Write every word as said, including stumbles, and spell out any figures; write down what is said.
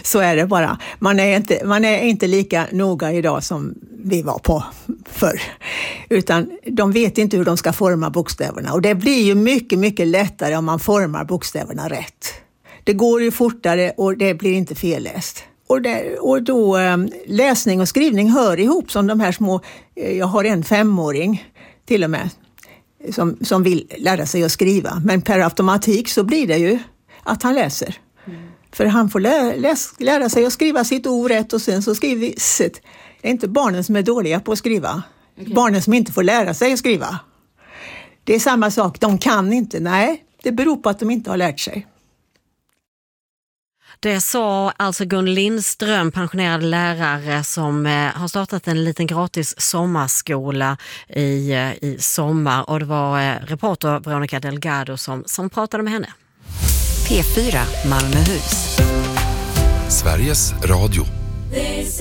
Så är det bara. Man är inte, man är inte lika noga idag som vi var på förr. Utan de vet inte hur de ska forma bokstäverna. Och det blir ju mycket, mycket lättare om man formar bokstäverna rätt. Det går ju fortare och det blir inte felläst. Och, det, och då läsning och skrivning hör ihop som de här små, jag har en femåring till och med som, som vill lära sig att skriva. Men per automatik så blir det ju att han läser. Mm. För han får lä, läs, lära sig att skriva sitt ord rätt och sen så skriver sitt. Det är inte barnen som är dåliga på att skriva. Okay. Barnen som inte får lära sig att skriva. Det är samma sak, de kan inte. Nej, det beror på att de inte har lärt sig. Det sa alltså Gun Lindström, pensionerad lärare som eh, har startat en liten gratis sommarskola i, eh, i sommar. Och det var eh, reporter Veronica Delgado som, som pratade med henne. P fyra Malmöhus. Sveriges Radio.